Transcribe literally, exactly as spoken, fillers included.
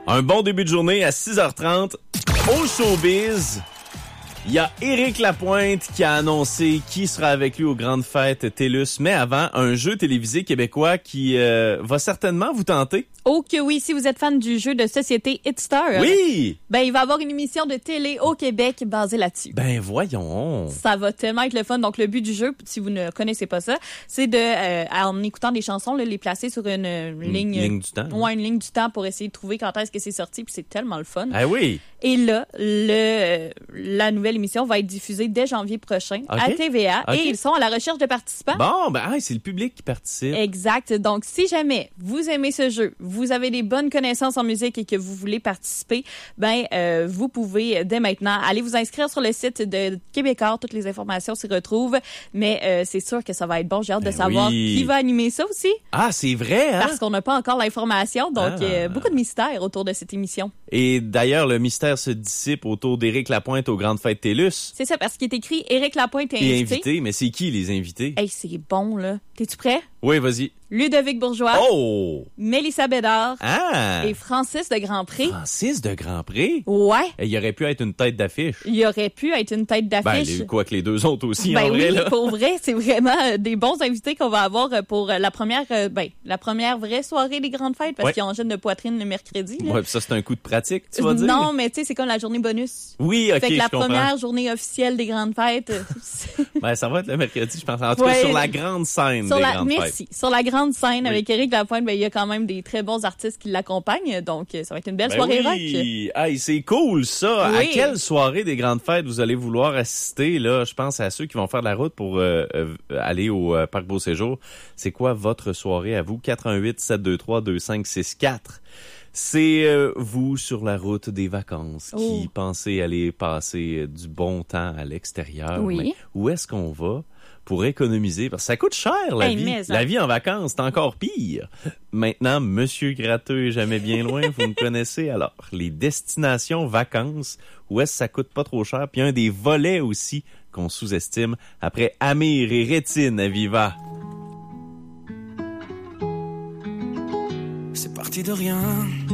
Un bon début de journée à six heures trente. Au showbiz, il y a Éric Lapointe qui a annoncé qui sera avec lui aux grandes fêtes TELUS. Mais avant, un jeu télévisé québécois qui euh, va certainement vous tenter. Oh que oui, si vous êtes fan du jeu de société Hitstar, Oui! Ben, il va y avoir une émission de télé au Québec basée là-dessus. Ben voyons! Ça va tellement être le fun. Donc, le but du jeu, si vous ne connaissez pas ça, c'est de, euh, en écoutant des chansons, là, les placer sur une, une ligne... Une ligne du temps. Ouais, une ligne du temps pour essayer de trouver quand est-ce que c'est sorti. Puis c'est tellement le fun. Ah oui! Et là, le, la nouvelle émission va être diffusée dès janvier prochain okay. à T V A. Okay. Et ils sont à la recherche de participants. Bon, ben ah, c'est le public qui participe. Exact. Donc, si jamais vous aimez ce jeu, vous avez des bonnes connaissances en musique et que vous voulez participer, ben euh, vous pouvez dès maintenant aller vous inscrire sur le site de Québécois. Toutes les informations s'y retrouvent. Mais euh, c'est sûr que ça va être bon. J'ai hâte ben de savoir oui. qui va animer ça aussi. Ah, c'est vrai, hein? Parce qu'on n'a pas encore l'information. Donc, ah. euh, beaucoup de mystères autour de cette émission. Et d'ailleurs, le mystère se dissipe autour d'Éric Lapointe aux grandes fêtes TELUS. C'est ça, parce qu'il est écrit Éric Lapointe est Et invité. invité, mais c'est qui les invités? Hey, c'est bon, là. T'es-tu prêt? Oui, vas-y. Ludovic Bourgeois. Oh! Mélissa Bédard. Ah! Et Francis de Grandpré. Francis de Grandpré? Ouais. Et il aurait pu être une tête d'affiche. Il aurait pu être une tête d'affiche. Ben, quoi que les deux autres aussi, ben en oui, vrai, là. pour vrai, c'est vraiment euh, des bons invités qu'on va avoir pour euh, la première, euh, ben, la première vraie soirée des grandes fêtes, parce ouais. qu'ils ont gêne de poitrine le mercredi. Là. Ouais, pis ça, c'est un coup de pratique, tu vas dire? Non, mais tu sais, c'est comme la journée bonus. Oui, ok, fait que la je comprends. première journée officielle des grandes fêtes. ben, ça va être le mercredi, je pense. En tout ouais. cas, sur la grande scène sur des la, grandes merci. fêtes. Sur la grande scène oui. avec Éric Lapointe, ben, il y a quand même des très bons artistes qui l'accompagnent, donc ça va être une belle ben soirée oui. rock. Hey, c'est cool, ça. Oui. À quelle soirée des grandes fêtes vous allez vouloir assister, là? Je pense à ceux qui vont faire de la route pour euh, euh, aller au euh, Parc Beau Séjour. C'est quoi votre soirée à vous? quatre un huit sept deux trois deux cinq six quatre. C'est euh, vous sur la route des vacances oh. qui pensez aller passer euh, du bon temps à l'extérieur. Oui. Mais où est-ce qu'on va pour économiser? Parce que ça coûte cher, la hey, vie. Mais, la vie en vacances, c'est encore pire. Maintenant, Monsieur Gratteux est jamais bien loin. Vous me connaissez. Alors, les destinations vacances, où est-ce que ça coûte pas trop cher? Puis un des volets aussi qu'on sous-estime après Amir et Rétine à Viva. C'est parti de rien.